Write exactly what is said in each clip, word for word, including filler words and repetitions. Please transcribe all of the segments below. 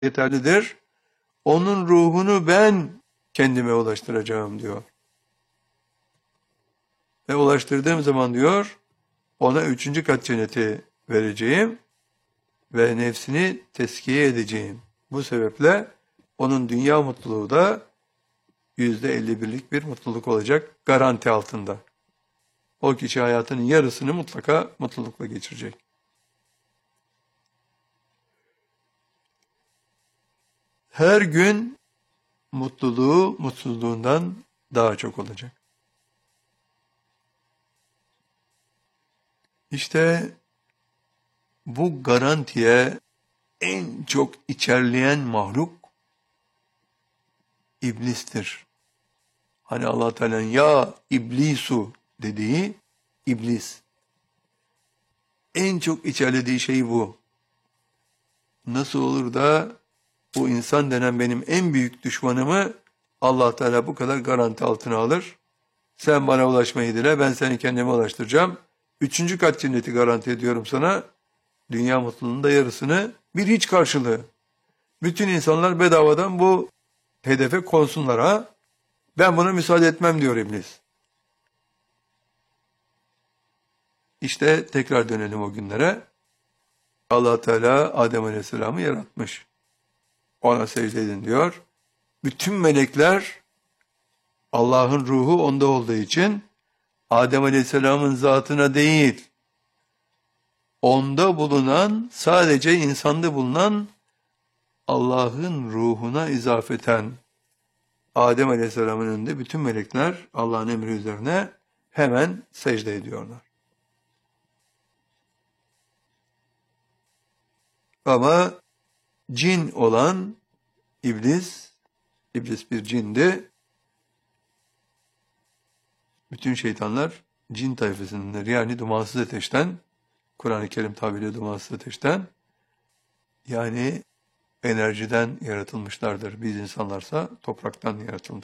yeterlidir. Onun ruhunu ben kendime ulaştıracağım diyor. Ve ulaştırdığım zaman diyor, ona üçüncü kat cenneti vereceğim ve nefsini teskiye edeceğim. Bu sebeple onun dünya mutluluğu da yüzde elli birlik bir mutluluk olacak garanti altında. O kişi hayatının yarısını mutlaka mutlulukla geçirecek. Her gün mutluluğu mutsuzluğundan daha çok olacak. İşte bu garantiye en çok içerleyen mahluk iblistir. Hani Allah Teala'nın ya iblisu dediği iblis. En çok içerlediği şey bu. Nasıl olur da bu insan denen benim en büyük düşmanımı Allah Teala bu kadar garanti altına alır? Sen bana ulaşmayı dile, ben seni kendime ulaştıracağım. Üçüncü kat cenneti garanti ediyorum sana. Dünya mutluluğunun da yarısını bir hiç karşılığı. Bütün insanlar bedavadan bu hedefe konsunlar ha. Ben buna müsaade etmem diyor iblis. İşte tekrar dönelim o günlere. Allah Teala Adem Aleyhisselam'ı yaratmış. Ona secde edin diyor. Bütün melekler Allah'ın ruhu onda olduğu için Adem Aleyhisselam'ın zatına değil, onda bulunan, sadece insanda bulunan Allah'ın ruhuna izafeten Adem Aleyhisselam'ın önünde bütün melekler Allah'ın emri üzerine hemen secde ediyorlar. Ama cin olan iblis, iblis bir cindi. Bütün şeytanlar cin tayfasındandır. Yani dumansız ateşten, Kur'an-ı Kerim tabiriyle dumansız ateşten, yani enerjiden yaratılmışlardır. Biz insanlarsa topraktan yaratıldık.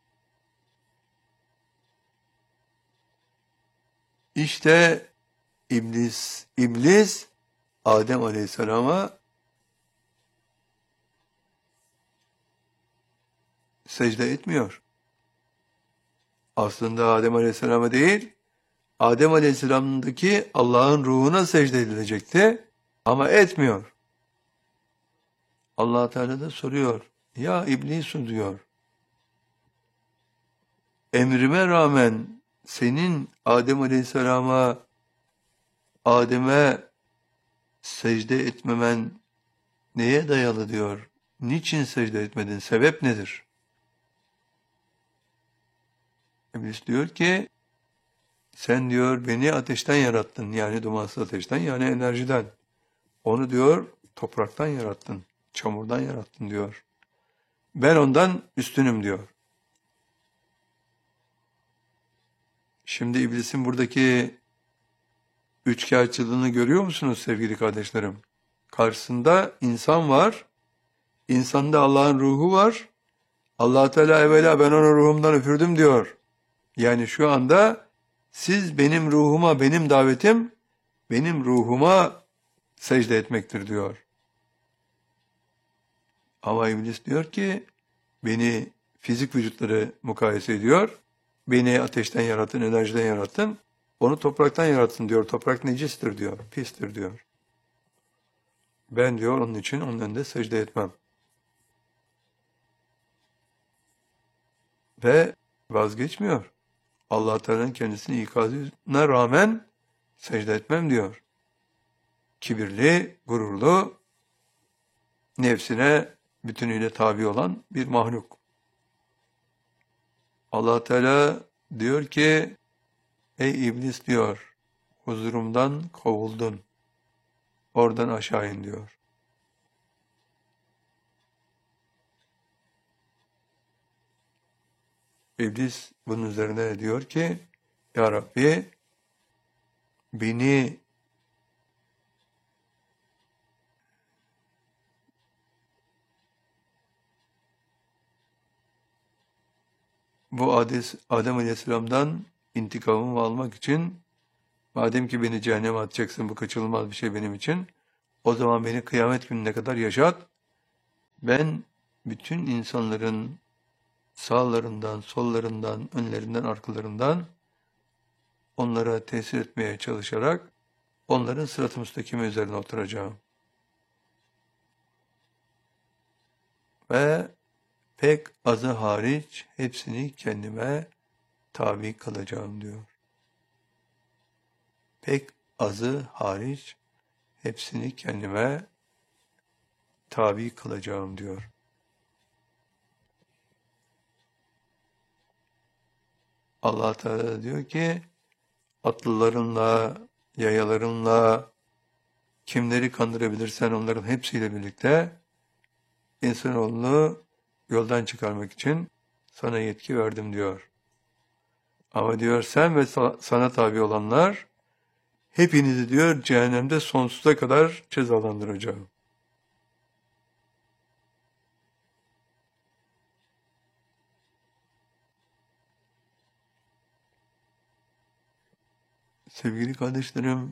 İşte iblis, iblis Adem Aleyhisselam'a secde etmiyor. Aslında Adem Aleyhisselam'a değil, Adem Aleyhisselam'daki Allah'ın ruhuna secde edilecekti ama etmiyor. Allah Teala da soruyor. Ya İblisu diyor. Emrime rağmen senin Adem Aleyhisselam'a Adem'e secde etmemen neye dayalı diyor. Niçin secde etmedin? Sebep nedir? İblis diyor ki sen diyor beni ateşten yarattın. Yani dumansız ateşten, yani enerjiden. Onu diyor topraktan yarattın. Çamurdan yarattın diyor. Ben ondan üstünüm diyor. Şimdi iblisin buradaki üçkağıtçılığını görüyor musunuz sevgili kardeşlerim? Karşısında insan var. İnsanda Allah'ın ruhu var. Allah Teala evvela ben onu ruhumdan üfürdüm diyor. Yani şu anda siz benim ruhuma, benim davetim benim ruhuma secde etmektir diyor. Ama iblis diyor ki beni fizik vücutları mukayese ediyor. Beni ateşten yarattın, enerjiden yarattın. Onu topraktan yarattın diyor. Toprak necistir diyor, pistir diyor. Ben diyor onun için onun önünde secde etmem. Ve vazgeçmiyor. Allah Teala'nın kendisini ikazına rağmen secde etmem diyor. Kibirli, gururlu, nefsine bütünüyle tabi olan bir mahluk. Allah Teala diyor ki, ey iblis diyor, huzurumdan kovuldun, oradan aşağı in diyor. İblis bunun üzerine diyor ki, Ya Rabbi, beni bu Adem Aleyhisselam'dan intikamımı almak için, madem ki beni cehenneme atacaksın, bu kaçınılmaz bir şey benim için, o zaman beni kıyamet gününe kadar yaşat Ben bütün insanların sağlarından, sollarından, önlerinden, arkalarından onlara tesir etmeye çalışarak onların sırat-ı müstakime üzerine oturacağım. Ve pek azı hariç hepsini kendime tabi kılacağım diyor. Pek azı hariç hepsini kendime tabi kılacağım diyor. Allah Teala diyor ki, atlılarınla, yayalarınla kimleri kandırabilirsen onların hepsiyle birlikte insanoğlunu yoldan çıkarmak için sana yetki verdim diyor. Ama diyor sen ve sana tabi olanlar hepinizi diyor cehennemde sonsuza kadar cezalandıracağım. Sevgili kardeşlerim,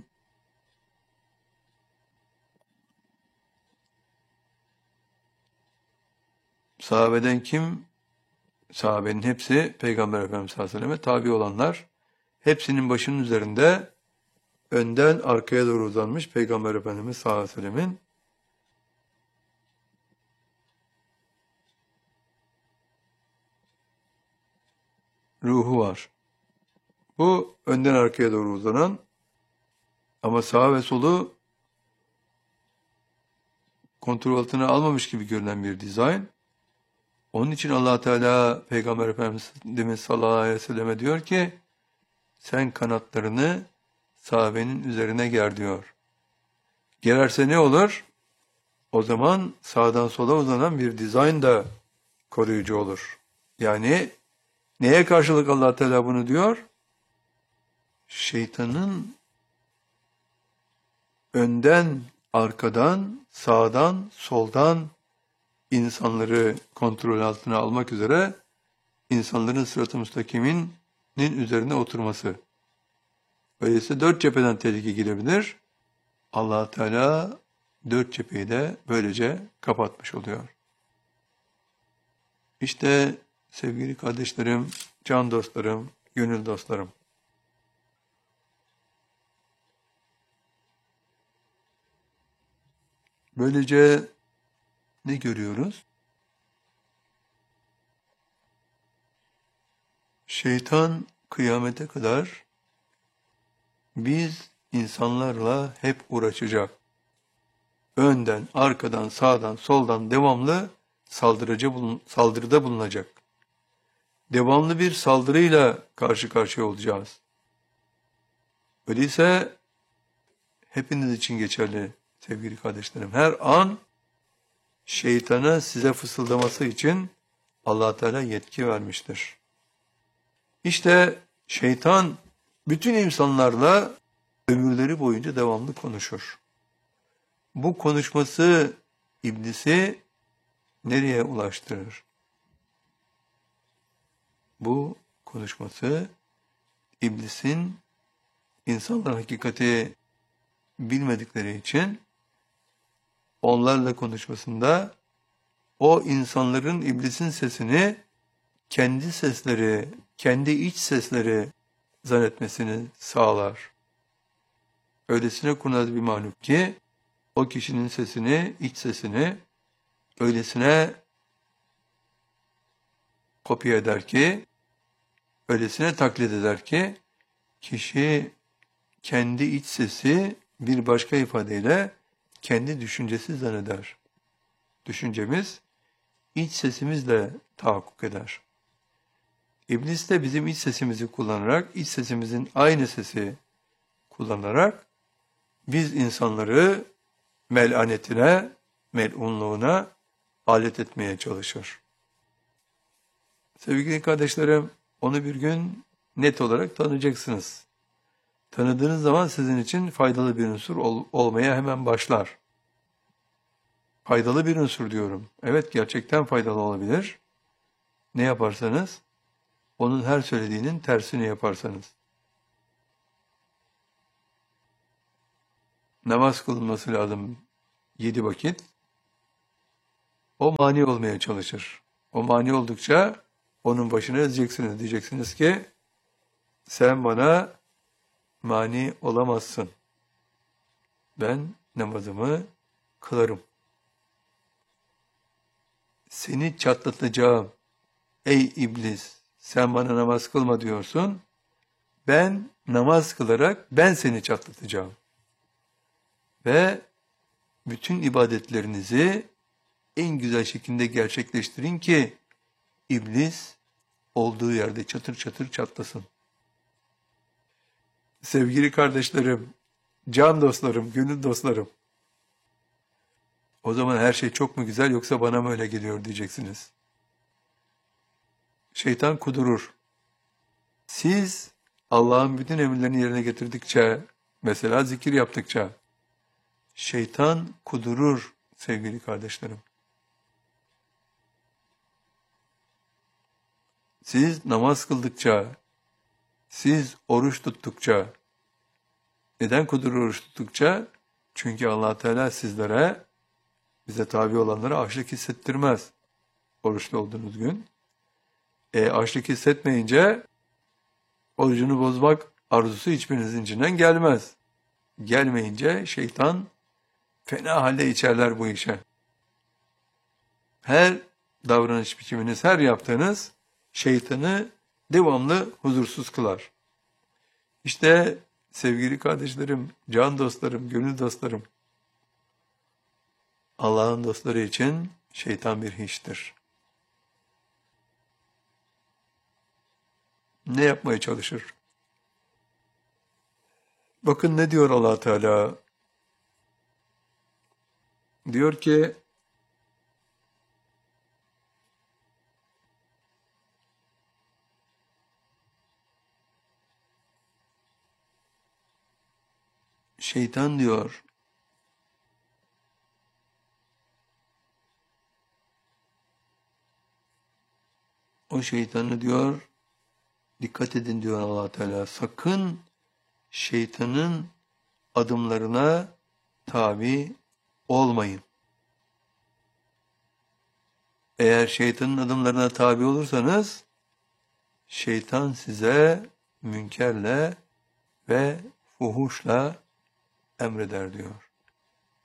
sahabeden kim? Sahabenin hepsi Peygamber Efendimiz sallallahu aleyhi ve selleme tabi olanlar. Hepsinin başının üzerinde önden arkaya doğru uzanmış Peygamber Efendimiz sallallahu aleyhi ve sellemin ruhu var. Bu önden arkaya doğru uzanan ama sağ ve solu kontrol altına almamış gibi görünen bir dizayn. Onun için Allah Teala Peygamber Efendimiz sallallahu aleyhi ve selleme diyor ki sen kanatlarını sahabenin üzerine ger diyor. Gererse ne olur? O zaman sağdan sola uzanan bir dizayn da koruyucu olur. Yani neye karşılık Allah Teala bunu diyor? Şeytanın önden, arkadan, sağdan, soldan insanları kontrol altına almak üzere insanların sırat-ı müstakiminin üzerine oturması. Öyleyse dört cepheden tehlike girebilir. Allah Teala dört cepheyi de böylece kapatmış oluyor. İşte sevgili kardeşlerim, can dostlarım, gönül dostlarım. Böylece ne görüyoruz? Şeytan kıyamete kadar biz insanlarla hep uğraşacak. Önden, arkadan, sağdan, soldan devamlı saldırıcı bulun, saldırıda bulunacak. Devamlı bir saldırıyla karşı karşıya olacağız. Öyleyse hepiniz için geçerli sevgili kardeşlerim. Her an şeytana size fısıldaması için Allah Teala yetki vermiştir. İşte şeytan bütün insanlarla ömürleri boyunca devamlı konuşur. Bu konuşması iblisi nereye ulaştırır? Bu konuşması iblisin insanlar hakikati bilmedikleri için onlarla konuşmasında o insanların iblisin sesini kendi sesleri, kendi iç sesleri zannetmesini sağlar. Öylesine kurnaz bir mahluk ki o kişinin sesini, iç sesini öylesine kopya eder ki, öylesine taklit eder ki kişi kendi iç sesi bir başka ifadeyle kendi düşüncesi zanneder. Düşüncemiz iç sesimizle tahakkuk eder. İblis de bizim iç sesimizi kullanarak, iç sesimizin aynı sesi kullanarak biz insanları melanetine, melunluğuna alet etmeye çalışır. Sevgili kardeşlerim, onu bir gün net olarak tanıyacaksınız. Tanıdığınız zaman sizin için faydalı bir unsur ol, olmaya hemen başlar. Faydalı bir unsur diyorum. Evet, gerçekten faydalı olabilir. Ne yaparsanız, onun her söylediğinin tersini yaparsanız. Namaz kılınması lazım yedi vakit. o mani olmaya çalışır. O mani oldukça onun başını ezeceksiniz. Diyeceksiniz ki sen bana mani olamazsın. Ben namazımı kılarım. Seni çatlatacağım. Ey iblis, sen bana namaz kılma diyorsun. Ben namaz kılarak ben seni çatlatacağım. Ve bütün ibadetlerinizi en güzel şekilde gerçekleştirin ki iblis olduğu yerde çatır çatır çatlasın. Sevgili kardeşlerim, can dostlarım, gönül dostlarım. O zaman her şey çok mu güzel yoksa bana mı öyle geliyor diyeceksiniz. Şeytan kudurur. Siz Allah'ın bütün emirlerini yerine getirdikçe, mesela zikir yaptıkça, şeytan kudurur sevgili kardeşlerim. Siz namaz kıldıkça, siz oruç tuttukça, neden kudurur oruç tuttukça? Çünkü Allah Teala sizlere, bize tabi olanlara açlık hissettirmez oruçlu olduğunuz gün. E, açlık hissetmeyince orucunu bozmak arzusu hiçbirinizin içinden gelmez. Gelmeyince şeytan fena halde içerler bu işe. Her davranış biçiminiz, her yaptığınız şeytanı devamlı huzursuz kılar. İşte sevgili kardeşlerim, can dostlarım, gönül dostlarım, Allah'ın dostları için şeytan bir hiçtir. Ne yapmaya çalışır? Bakın ne diyor Allah Teala? Diyor ki şeytan diyor o şeytanı diyor dikkat edin diyor Allah Teala. Sakın şeytanın adımlarına tabi olmayın. Eğer şeytanın adımlarına tabi olursanız şeytan size münkerle ve fuhuşla emreder diyor.